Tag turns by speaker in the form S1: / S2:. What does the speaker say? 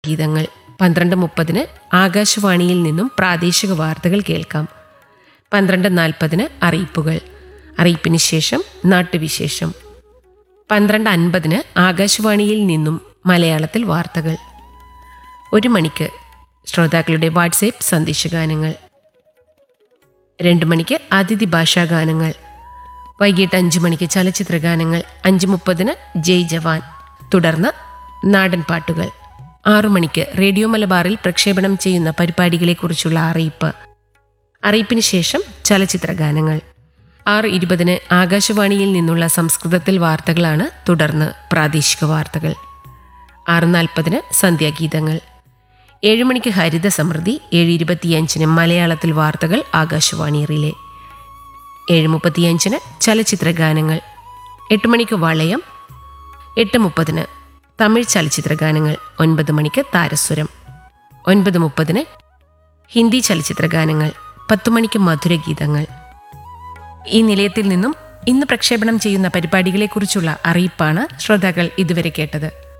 S1: ഗീതങ്ങൾ. 12:30 ആകാശവാണിയിൽ നിന്നും പ്രാദേശിക വാർത്തകൾ കേൾക്കാം. 12:40 അറിയിപ്പുകൾ. അറിയിപ്പിന് ശേഷം നാട്ടുവിശേഷം. 12:50 ആകാശവാണിയിൽ നിന്നും മലയാളത്തിൽ വാർത്തകൾ. 1 മണിക്ക് ശ്രോതാക്കളുടെ വാട്സേപ്പ് സന്ദേശഗാനങ്ങൾ. 2 മണിക്ക് അതിഥി ഭാഷാഗാനങ്ങൾ. വൈകിട്ട് 5 മണിക്ക് ചലച്ചിത്ര ഗാനങ്ങൾ. 5:30 ജയ് ജവാൻ. തുടർന്ന് നാടൻ പാട്ടുകൾ. 6 മണിക്ക് റേഡിയോ മലബാറിൽ പ്രക്ഷേപണം ചെയ്യുന്ന പരിപാടികളെക്കുറിച്ചുള്ള അറിയിപ്പ്. അറിയിപ്പിന് ശേഷം ചലച്ചിത്ര ഗാനങ്ങൾ. 6:20 ആകാശവാണിയിൽ നിന്നുള്ള സംസ്കൃതത്തിൽ വാർത്തകളാണ്. തുടർന്ന് പ്രാദേശിക വാർത്തകൾ. 6:40 സന്ധ്യാഗീതങ്ങൾ. 7 മണിക്ക് ഹരിത സമൃദ്ധി. 7:25 മലയാളത്തിൽ വാർത്തകൾ ആകാശവാണി റിലേ. 7:35 ചലച്ചിത്ര ഗാനങ്ങൾ. 8 മണിക്ക് വളയം. 8:30 തമിഴ് ചലച്ചിത്ര ഗാനങ്ങൾ. 9 മണിക്ക് താരസ്വരം. 9:30 ഹിന്ദി ചലച്ചിത്ര ഗാനങ്ങൾ. 10 മണിക്ക് മധുരഗീതങ്ങൾ. ഈ നിലയത്തിൽ നിന്നും ഇന്ന് പ്രക്ഷേപണം ചെയ്യുന്ന പരിപാടികളെക്കുറിച്ചുള്ള അറിയിപ്പാണ് ശ്രോതാക്കൾ ഇതുവരെ കേട്ടത്.